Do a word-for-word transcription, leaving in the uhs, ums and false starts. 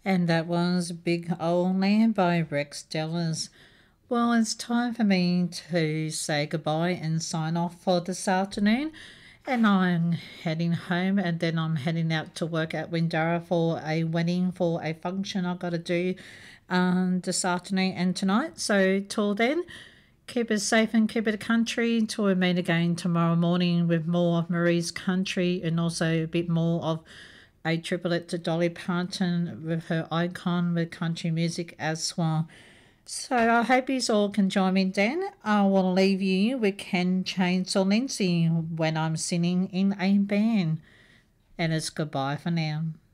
And that was Big Old Land by Rex Dellas. Well, it's time for me to say goodbye and sign off for this afternoon. And I'm heading home, and then I'm heading out to work at Windara for a wedding, for a function I've got to do um, this afternoon and tonight. So till then, keep it safe and keep it country until we meet again tomorrow morning with more of Marie's country and also a bit more of a triplet to Dolly Parton with her icon with country music as well. So I hope you all can join me then. I will leave you with Ken Chainsaw Lindsay when I'm singing in a band. And it's goodbye for now.